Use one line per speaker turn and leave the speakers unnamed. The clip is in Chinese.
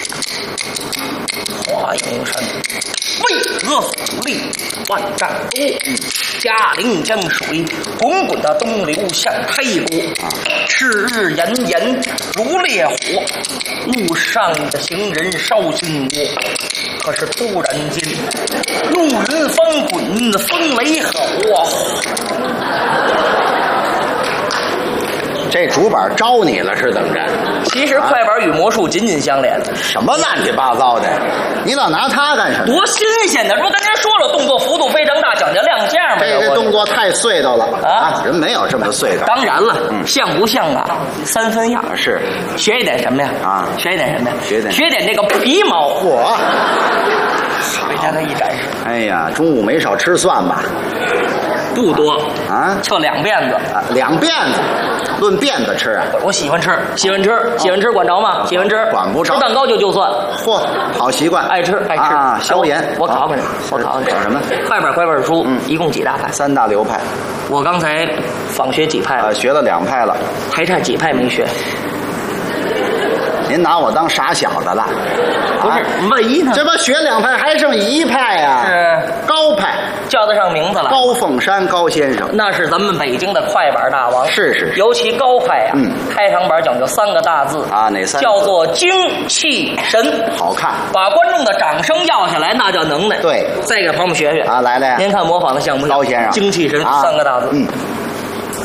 华阳山巍峨耸立，万丈多，嘉陵江水滚滚的东流向开国，赤日炎炎如烈火，路上的行人烧心窝。可是突然间，怒云翻滚，风雷吼啊！
这主板招你了是怎么着？
其实快板与魔术紧紧相连，
什么乱七八糟的？你老拿它干什么？
多新鲜呢！这不跟您说了，动作幅度非常大，讲究亮相吗？
这动作太碎叨了
啊！
人没有这么碎叨。
当然了，像不像啊？三分样。
是，
学一点什么呀？
啊，
学一点什么呀？
学点
这个皮毛。
嚯！
给大家一展示。
哎呀，中午没少吃蒜吧？
不多
啊，
就2辫子
啊，2辫子，论辫子吃啊！
我喜欢吃，管着吗？喜欢吃，
管不着。
吃蛋糕就蒜。
嚯，好习惯，
爱吃
啊，消炎。
我考考你，
考什么？
快板书，一共几大派
？3大流派。
我刚才仿学几派了？
学了2派了，
还差几派没学？
您拿我当傻小子了？
不是，万一呢？
这不学2派，还剩1派呀？
是
高派，
叫得上名字了。
高凤山高先生，
那是咱们北京的快板大王。
是。
尤其高派呀，开场板讲究3个大字
啊，哪3个？叫
做精气神，
好看，
把观众的掌声要下来，那叫能耐。
对，
再给朋友们学学
啊，来，
您看模仿的像不像？
高先生，
精气神3个大字。